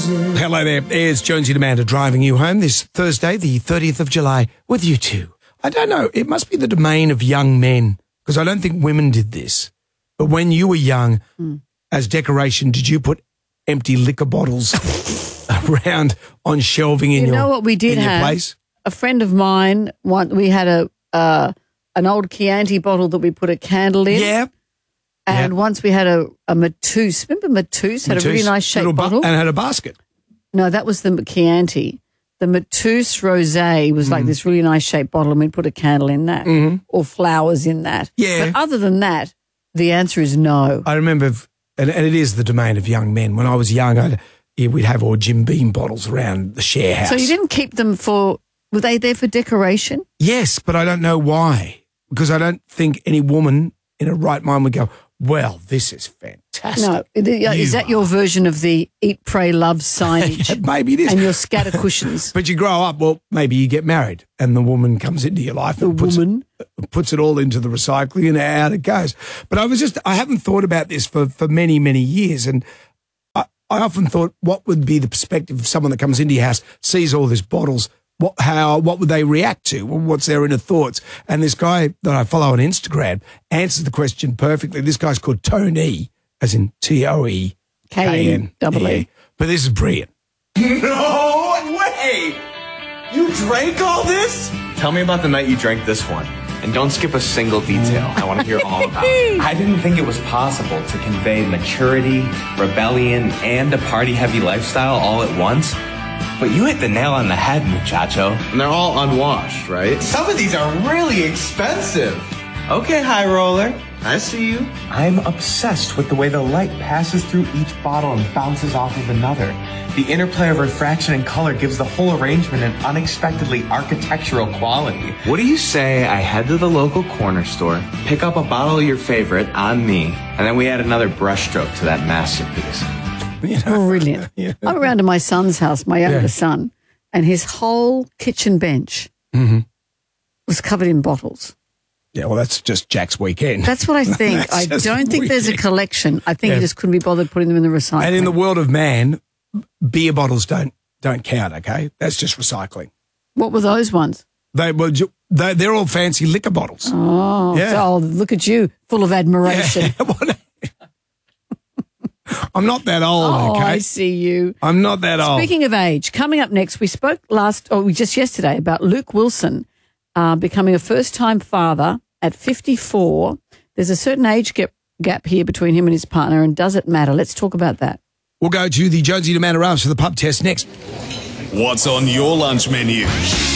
Hello there, it's Jonesy and Amanda driving you home this Thursday, the 30th of July, with you two. I don't know, it must be the domain of young men, because I don't think women did this. But when you were young, as decoration, did you put empty liquor bottles around on shelving in your what we did have? place? A friend of mine, we had an old Chianti bottle that we put a candle in. Yeah. And once we had a Mateus. Remember Mateus had a really nice shaped bottle? And had a basket. No, that was the Chianti. The Mateus Rosé was like this really nice shaped bottle, and we put a candle in that or flowers in that. Yeah. But other than that, the answer is no. I remember, and it is the domain of young men. When I was young, we'd have all Jim Beam bottles around the share house. So you didn't keep them were they there for decoration? Yes, but I don't know why. Because I don't think any woman in her right mind would go, well, this is fantastic. No. Is that your version of the eat, pray, love signage? Maybe it is. And your scatter cushions. But you grow up, well, maybe you get married and the woman comes into your life and puts it all into the recycling and out it goes. But I haven't thought about this for many, many years. And I often thought, what would be the perspective of someone that comes into your house, sees all these bottles, what would they react to? What's their inner thoughts? And this guy that I follow on Instagram answers the question perfectly. This guy's called Tony, as in Toekn. K-N-E-E. But this is brilliant. No way! You drank all this? Tell me about the night you drank this one. And don't skip a single detail. I want to hear all about it. I didn't think it was possible to convey maturity, rebellion, and a party-heavy lifestyle all at once. But you hit the nail on the head, muchacho. And they're all unwashed, right? Some of these are really expensive. Okay, high roller. I see you. I'm obsessed with the way the light passes through each bottle and bounces off of another. The interplay of refraction and color gives the whole arrangement an unexpectedly architectural quality. What do you say I head to the local corner store, pick up a bottle of your favorite on me, and then we add another brushstroke to that masterpiece? Brilliant. I went around to my son's house, my younger son, and his whole kitchen bench was covered in bottles. Yeah, well, that's just Jack's weekend. That's what I think. I don't think there's a collection. I think he just couldn't be bothered putting them in the recycling. And in the world of man, beer bottles don't count, okay? That's just recycling. What were those ones? They're all fancy liquor bottles. Oh, yeah. So, look at you, full of admiration. Yeah. I'm not that old, okay? I see you. I'm not that old. Speaking of age, coming up next, we spoke just yesterday about Luke Wilson becoming a first-time father at 54. There's a certain age gap here between him and his partner, and does it matter? Let's talk about that. We'll go to the Jonesy and Amanda Rams for the pub test next. What's on your lunch menu?